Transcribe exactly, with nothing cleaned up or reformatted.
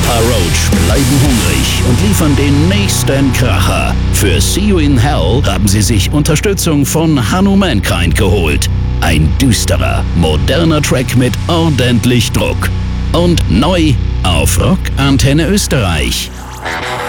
Papa Roach bleiben hungrig und liefern den nächsten Kracher. Für See You in Hell haben sie sich Unterstützung von Hanno Mankind geholt. Ein düsterer, moderner Track mit ordentlich Druck. Und neu auf Rock Antenne Österreich.